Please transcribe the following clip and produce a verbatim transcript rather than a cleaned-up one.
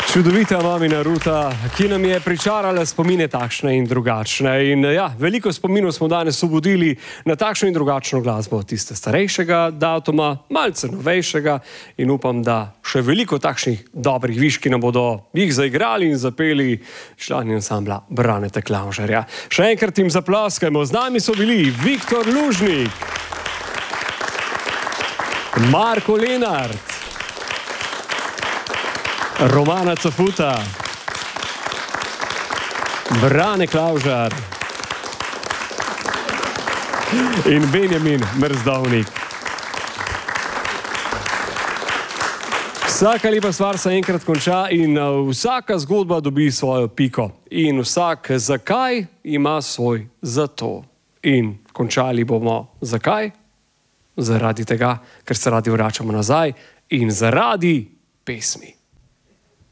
Čudovita mamina Ruta, ki nam je pričarala spomine takšne in drugačne. In ja, veliko spominov smo danes obudili na takšno in drugačno glasbo, tiste starejšega datuma, malce novejšega, in upam, da še veliko takšnih dobrih viš, ki nam bodo jih zaigrali in zapeli člani ansambla Braneta Klavžarja. Še enkrat jim zaploskajmo. Z nami so bili Viktor Lužnik, Marko Lenart, Romana Cafuta, Brane Klavžar in Benjamin Mrzdovnik. Vsaka lepa stvar se enkrat konča in vsaka zgodba dobi svojo piko. In vsak zakaj ima svoj zato. In končali bomo zakaj? Zaradi tega, ker se radi vračamo nazaj in zaradi pesmi.